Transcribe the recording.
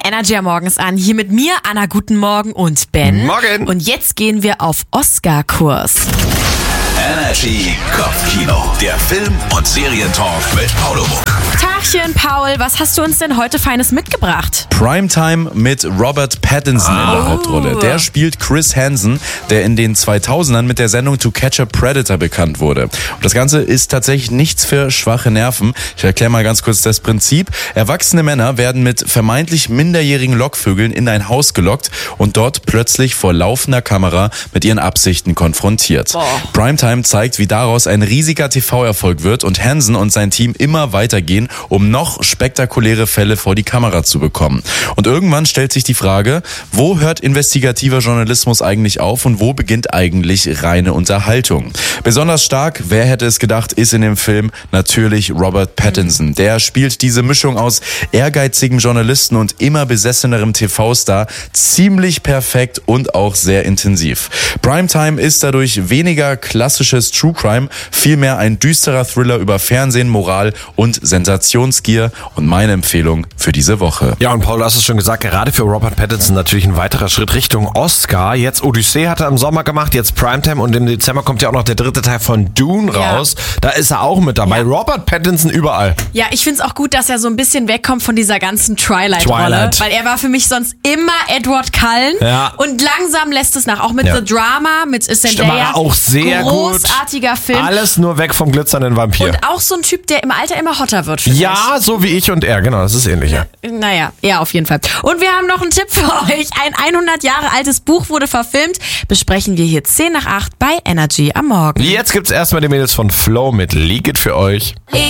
Energy am Morgens an. Hier mit mir, Anna, guten Morgen und Ben. Morgen. Und jetzt gehen wir auf Oscar-Kurs. Energy Kopfkino. Der Film- und Serientalk mit Paulo Muck. Tagchen, Paul, was hast du uns denn heute Feines mitgebracht? Primetime mit Robert Pattinson in der Hauptrolle. Der spielt Chris Hansen, der in den 2000ern mit der Sendung To Catch a Predator bekannt wurde. Und das Ganze ist tatsächlich nichts für schwache Nerven. Ich erkläre mal ganz kurz das Prinzip. Erwachsene Männer werden mit vermeintlich minderjährigen Lockvögeln in ein Haus gelockt und dort plötzlich vor laufender Kamera mit ihren Absichten konfrontiert. Primetime zeigt, wie daraus ein riesiger TV-Erfolg wird und Hansen und sein Team immer weitergehen, um noch spektakuläre Fälle vor die Kamera zu bekommen. Und irgendwann stellt sich die Frage, wo hört investigativer Journalismus eigentlich auf und wo beginnt eigentlich reine Unterhaltung? Besonders stark, wer hätte es gedacht, ist in dem Film natürlich Robert Pattinson. Der spielt diese Mischung aus ehrgeizigem Journalisten und immer besessenerem TV-Star ziemlich perfekt und auch sehr intensiv. Primetime ist dadurch weniger klassisches True Crime, vielmehr ein düsterer Thriller über Fernsehen, Moral und Sensationsgier und meine Empfehlung für diese Woche. Ja, und Paul, du hast es schon gesagt, gerade für Robert Pattinson natürlich ein weiterer Schritt Richtung Oscar. Jetzt Odyssee hat er im Sommer gemacht, jetzt Primetime und im Dezember kommt ja auch noch der dritte Teil von Dune raus. Da ist er auch mit dabei. Ja. Robert Pattinson überall. Ja, ich find's auch gut, dass er so ein bisschen wegkommt von dieser ganzen Twilight-Rolle. Weil er war für mich sonst immer Edward Cullen. Ja. Und langsam lässt es nach. Auch mit The Drama, mit Zendaya. Auch sehr großartiger gut. Film. Alles nur weg vom glitzernden Vampir. Und auch so ein Typ, der im Alter immer hotter wird. Ja, so wie ich und er. Genau, das ist ähnlich. Ja. Naja, ja, auf jeden Fall. Und wir haben noch einen Tipp für euch. Ein 100 Jahre altes Buch wurde verfilmt. Besprechen wir hier 7:50 bei Energy am Morgen. Jetzt gibt's erstmal die Mädels von Flow mit Leak It für euch.